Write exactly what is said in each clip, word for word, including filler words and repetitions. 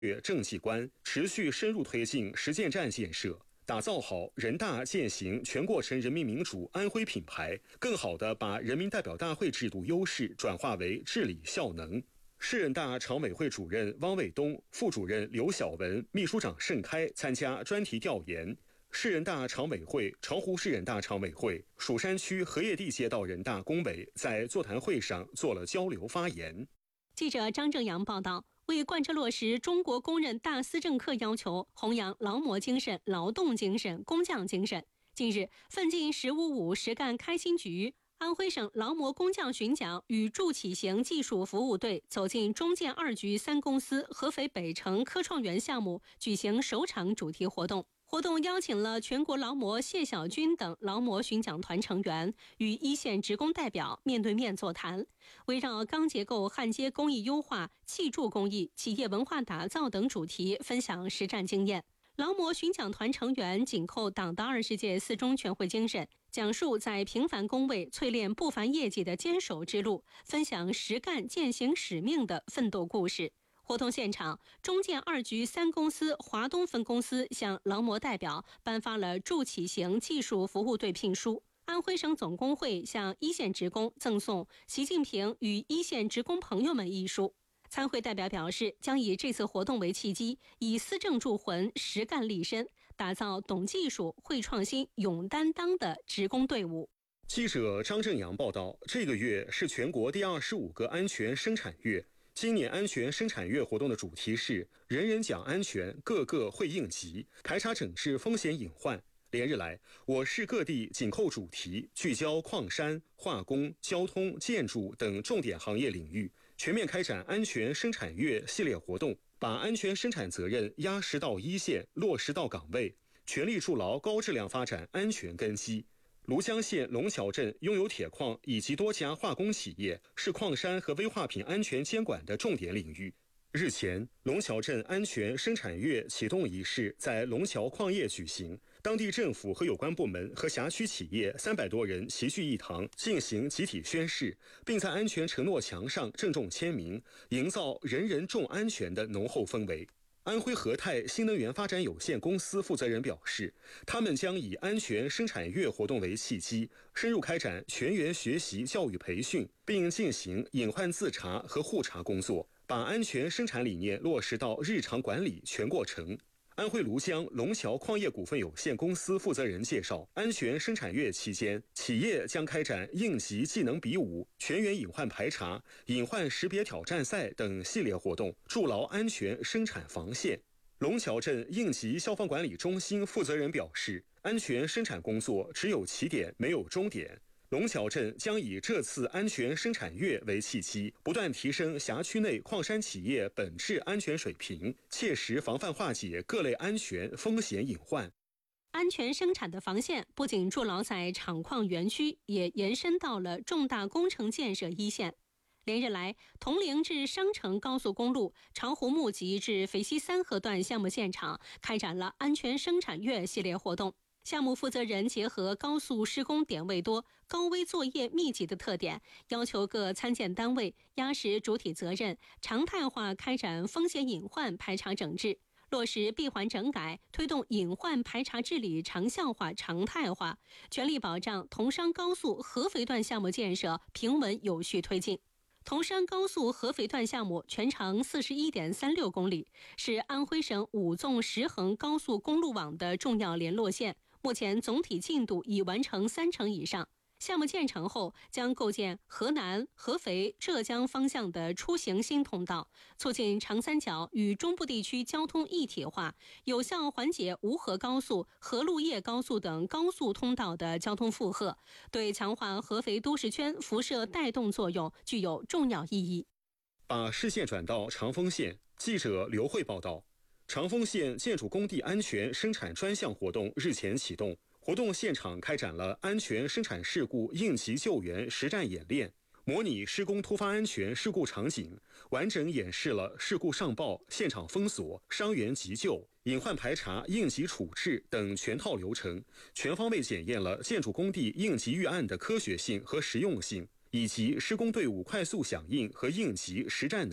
政绩观，持续深入推进实践站建设，打造好人大践行全过程人民民主安徽品牌，更好地把人民代表大会制度优势转化为治理效能。市人大常委会主任汪卫东、副主任刘晓文、秘书长盛开参加专题调研。市人大常委会、巢湖市人大常委会、蜀山区荷叶地街道人大工委在座谈会上做了交流发言。 记者张正阳报道。为贯彻落实中国公认大司政课要求，弘扬劳模精神、劳动精神、工匠精神，近日，奋进十五五实干开心局安徽省劳模工匠巡讲与助启行技术服务队走进中建二局三公司合肥北城科创园项目，举行首场主题活动。活动邀请了全国劳模谢小军等劳模巡讲团成员与一线职工代表面对面座谈，围绕钢结构焊接工艺优化、砌筑工艺、企业文化打造等主题分享实战经验。劳模巡讲团成员紧扣党的二十届四中全会精神，讲述在平凡工位淬炼不凡业绩的坚守之路，分享实干践行使命的奋斗故事。活动现场，中建二局三公司华东分公司向劳模代表颁发了助启行技术服务队聘书。安徽省总工会向一线职工赠送《习近平与一线职工朋友们》一书。参会代表表示，将以这次活动为契机，以思政铸魂、实干立身，打造懂技术、会创新、勇担当的职工队伍。 记者张正阳报道，这个月是全国第二十五个安全生产月。今年安全生产月活动的主题是人人讲安全，个个会应急，排查整治风险隐患。连日来，我市各地紧扣主题，聚焦矿山、化工、交通、建筑等重点行业领域，全面开展安全生产月系列活动，把安全生产责任压实到一线，落实到岗位，全力筑牢高质量发展安全根基。庐江县龙桥镇拥有铁矿以及多家化工企业，是矿山和危化品安全监管的重点领域。日前，龙桥镇安全生产月启动仪式在龙桥矿业举行，当地政府和有关部门和辖区企业三百多人齐聚一堂，进行集体宣誓，并在安全承诺墙上郑重签名，营造人人重安全的浓厚氛围。安徽和泰新能源发展有限公司负责人表示，他们将以安全生产月活动为契机，深入开展全员学习教育培训，并进行隐患自查和互查工作，把安全生产理念落实到日常管理全过程。安徽庐江龙桥矿业股份有限公司负责人介绍，安全生产月期间，企业将开展应急技能比武、全员隐患排查、隐患识别挑战赛等系列活动，筑牢安全生产防线。龙桥镇应急消防管理中心负责人表示，安全生产工作只有起点，没有终点。龙桥镇将以这次安全生产月为契机，不断提升辖区内矿山企业本质安全水平，切实防范化解各类安全风险隐患。 安全生产的防线不仅筑牢在厂矿园区，也延伸到了重大工程建设一线。连日来，铜陵至商城高速公路巢湖木集至肥西三河段项目现场开展了安全生产月系列活动。项目负责人结合高速施工点位多、高危作业密集的特点，要求各参建单位压实主体责任，常态化开展风险隐患排查整治，落实闭环整改，推动隐患排查治理长效化、常态化，全力保障铜商高速合肥段项目建设平稳有序推进。铜山高速合肥段项目全长 四十一点三六公里，是安徽省五纵十横高速公路网的重要联络线，目前总体进度已完成三成以上。项目建成后，将构建河南、合肥、浙江方向的出行新通道，促进长三角与中部地区交通一体化，有效缓解吴河高速、河路叶高速等高速通道的交通负荷，对强化合肥都市圈辐射带动作用具有重要意义。 把视线转到长丰县，记者刘慧报道，长丰县建筑工地安全生产专项活动日前启动。活动现场开展了安全生产事故应急救援实战演练，模拟施工突发安全事故场景，完整演示了事故上报、现场封锁、伤员急救、隐患排查、应急处置等全套流程，全方位检验了建筑工地应急预案的科学性和实用性，以及施工队伍快速响应和应急实战能力，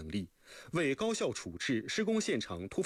为高效处置施工现场突发